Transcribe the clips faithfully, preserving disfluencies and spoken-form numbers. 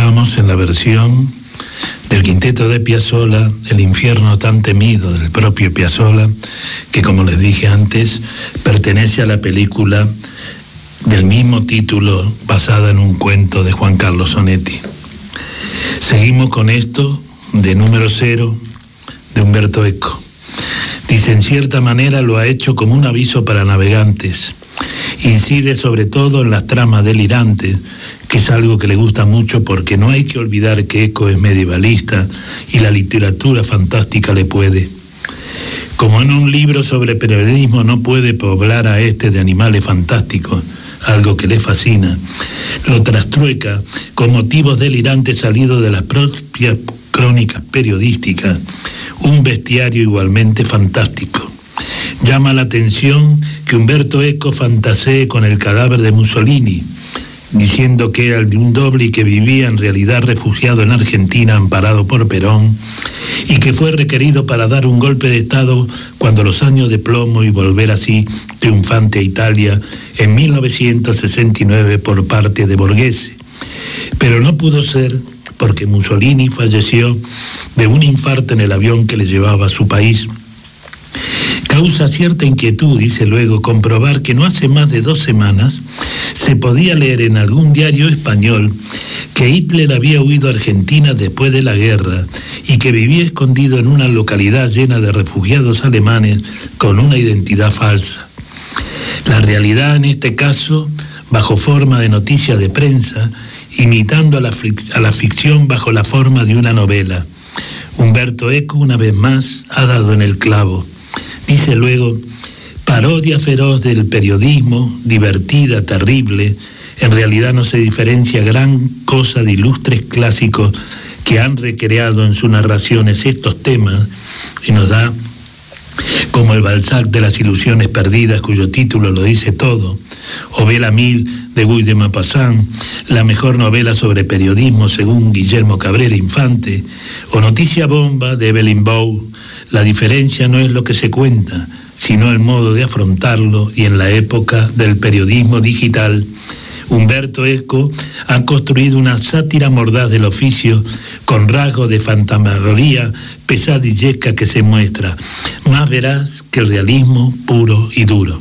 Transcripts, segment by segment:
Escuchábamos en la versión del quinteto de Piazzolla, El infierno tan temido, del propio Piazzolla, que como les dije antes, pertenece a la película del mismo título, basada en un cuento de Juan Carlos Sonetti. Seguimos con esto de Número Cero, de Umberto Eco. Dice, en cierta manera lo ha hecho como un aviso para navegantes. Incide sobre todo en las tramas delirantes, que es algo que le gusta mucho porque no hay que olvidar que Eco es medievalista y la literatura fantástica le puede. Como en un libro sobre periodismo no puede poblar a este de animales fantásticos, algo que le fascina, lo trastrueca con motivos delirantes salidos de las propias crónicas periodísticas, un bestiario igualmente fantástico. Llama la atención que Umberto Eco fantasee con el cadáver de Mussolini, diciendo que era el de un doble y que vivía en realidad refugiado en Argentina, amparado por Perón, y que fue requerido para dar un golpe de Estado cuando los años de plomo y volver así triunfante a Italia en mil novecientos sesenta y nueve por parte de Borghese. Pero no pudo ser porque Mussolini falleció de un infarto en el avión que le llevaba a su país. Causa cierta inquietud, dice luego, comprobar que no hace más de dos semanas se podía leer en algún diario español que Hitler había huido a Argentina después de la guerra y que vivía escondido en una localidad llena de refugiados alemanes con una identidad falsa. La realidad en este caso, bajo forma de noticia de prensa, imitando a la, a la ficción bajo la forma de una novela. Umberto Eco, una vez más, ha dado en el clavo. Dice luego, parodia feroz del periodismo, divertida, terrible, en realidad no se diferencia gran cosa de ilustres clásicos que han recreado en sus narraciones estos temas, y nos da como el Balzac de las ilusiones perdidas, cuyo título lo dice todo, o Vela Mil de Guy de Maupassant, la mejor novela sobre periodismo según Guillermo Cabrera Infante, o Noticia Bomba de Evelyn Waugh. La diferencia no es lo que se cuenta, sino el modo de afrontarlo, y en la época del periodismo digital, Umberto Eco ha construido una sátira mordaz del oficio con rasgos de fantasmagoría pesadillesca que se muestra, más veraz que el realismo puro y duro.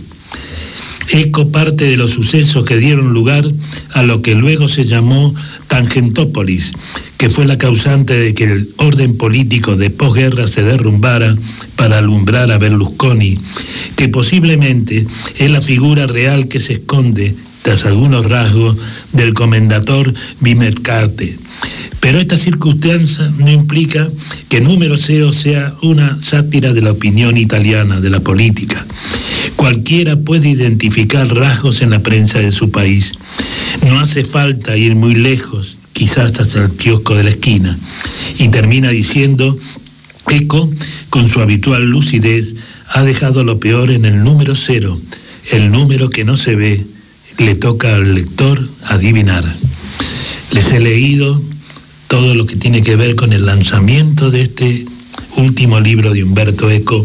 Eco parte de los sucesos que dieron lugar a lo que luego se llamó Tangentópolis, que fue la causante de que el orden político de posguerra se derrumbara para alumbrar a Berlusconi, que posiblemente es la figura real que se esconde tras algunos rasgos del comendator Vimercate. Pero esta circunstancia no implica que Número Cero sea una sátira de la opinión italiana, de la política. Cualquiera puede identificar rasgos en la prensa de su país. No hace falta ir muy lejos, quizás hasta el kiosco de la esquina. Y termina diciendo, Eco, con su habitual lucidez, ha dejado lo peor en el número cero, el número que no se ve, le toca al lector adivinar. Les he leído todo lo que tiene que ver con el lanzamiento de este último libro de Umberto Eco,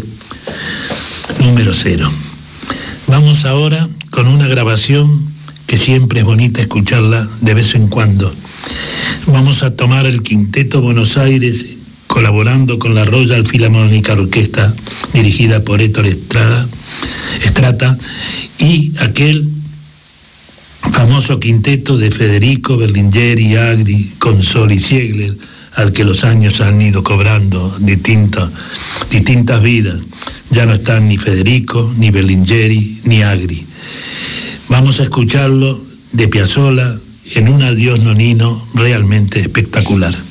Número Cero. Vamos ahora con una grabación que siempre es bonita escucharla de vez en cuando. Vamos a tomar el Quinteto Buenos Aires colaborando con la Royal Philharmonic Orquesta dirigida por Héctor Estrada, Strata, y aquel famoso quinteto de Federico, Berlingeri, Agri, Consoli y Ziegler, al que los años han ido cobrando distintas, distintas vidas. Ya no están ni Federico, ni Berlingeri, ni Agri. Vamos a escucharlo de Piazzolla en un adiós nonino realmente espectacular.